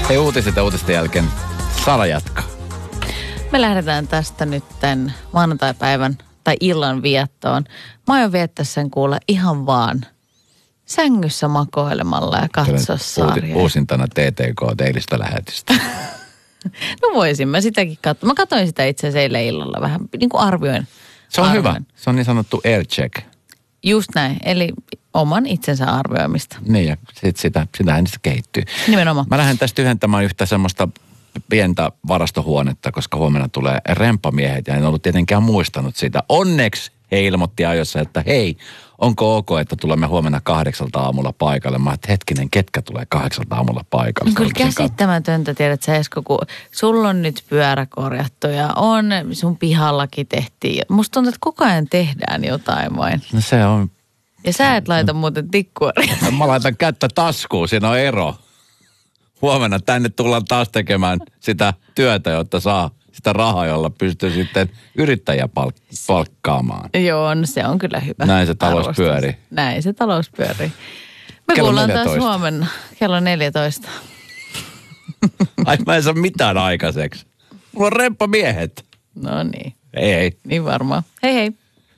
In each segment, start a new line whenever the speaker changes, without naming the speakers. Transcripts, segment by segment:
Hei, uutiset ja uutisten jälkeen Sara jatkaa.
Me lähdetään tästä nytten maanantaipäivän tai illan viettoon. Mä aion viettää sen kuulla ihan vaan sängyssä makoilemalla ja katsoa sarjaa.
Uusintana TTK eilistä lähetystä.
No voisin mä sitäkin katsoa. Mä katsoin sitä itse asiassa eilen illalla vähän, niin kuin arvioin.
Se on hyvä. Se on niin sanottu air check.
Just näin, eli oman itsensä arvioimista.
Niin, ja sitähän se kehittyy.
Nimenomaan.
Mä lähden tästä tyhjentämään yhtä semmoista pientä varastohuonetta, koska huomenna tulee remppamiehet ja en ollut tietenkään muistanut sitä. Onneksi he ilmoitti ajoissa, että hei, onko ok, että tulemme huomenna 8 aamulla paikalle. Mä että hetkinen, ketkä tulee 8 aamulla paikalle?
Kyllä käsittämätöntä, tiedät sä Esko, kun sulla on nyt pyörä korjattu ja sun pihallakin tehtiin. Musta tuntuu, että koko ajan tehdään jotain vain.
No se on.
Ja sä et laita muuten tikkuaria.
Mä laitan kättä taskuun, siinä on ero. Huomenna tänne tullaan taas tekemään sitä työtä, jotta saa sitä rahaa, jolla pystyy sitten yrittäjä palkkaamaan.
Joo, no se on kyllä hyvä.
Näin se talous pyörii.
Näin se talous pyörii. Me
Kello
kuullaan
14.
taas huomenna kello 14.
Ai mä en saa mitään aikaiseksi. Mulla on remppamiehet.
No niin.
Ei.
Niin varmaan. Hei hei.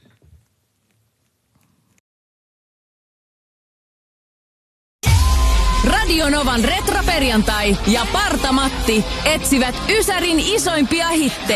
Radio Novan retroperjantai ja Parta Matti etsivät Ysärin isoimpia hittejä.